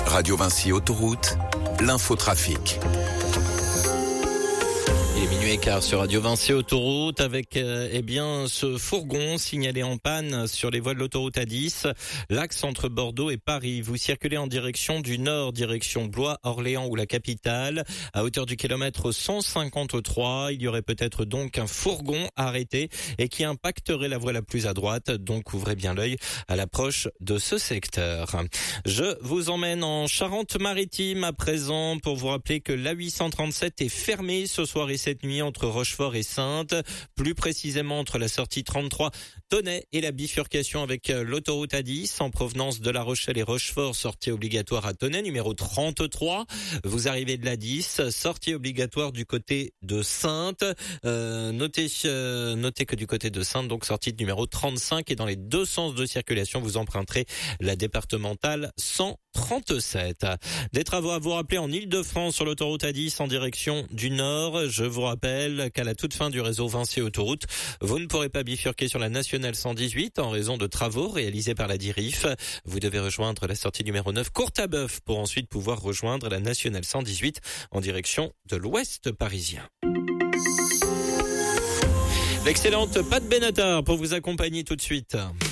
Radio Vinci Autoroute, l'infotrafic. Il est minuit et quart sur Radio Vinci Autoroute avec ce fourgon signalé en panne sur les voies de l'autoroute A10, l'axe entre Bordeaux et Paris. Vous circulez en direction du nord, direction Blois, Orléans ou la capitale. À hauteur du kilomètre 153, il y aurait peut-être donc un fourgon arrêté et qui impacterait la voie la plus à droite. Donc ouvrez bien l'œil à l'approche de ce secteur. Je vous emmène en Charente-Maritime à présent pour vous rappeler que l'A837 est fermée ce soir et cette nuit entre Rochefort et Saintes, plus précisément entre la sortie 33 Tonnet et la bifurcation avec l'autoroute A10 en provenance de La Rochelle et Rochefort, sortie obligatoire à Tonnet, numéro 33. Vous arrivez de l'A10, sortie obligatoire du côté de Saintes. Notez que du côté de Saintes, donc sortie de numéro 35 et dans les deux sens de circulation, vous emprunterez la départementale 137. Des travaux à vous rappeler en Île-de-France sur l'autoroute A10 en direction du nord. Je vous rappelle qu'à la toute fin du réseau Vinci Autoroute, vous ne pourrez pas bifurquer sur la nationale 118 en raison de travaux réalisés par la DIRIF. Vous devez rejoindre la sortie numéro 9 Courtabœuf pour ensuite pouvoir rejoindre la nationale 118 en direction de l'ouest parisien. L'excellente Pat Benatar pour vous accompagner tout de suite.